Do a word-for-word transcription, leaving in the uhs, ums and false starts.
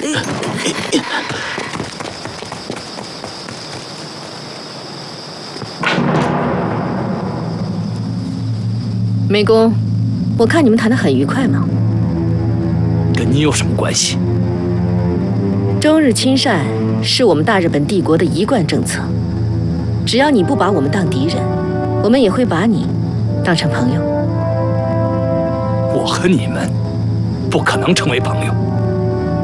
美公，我看你们谈得很愉快嘛。 跟你有什么关系？ 中日亲善是我们大日本帝国的一贯政策。只要你不把我们当敌人，我们也会把你当成朋友。 我和你们不可能成为朋友。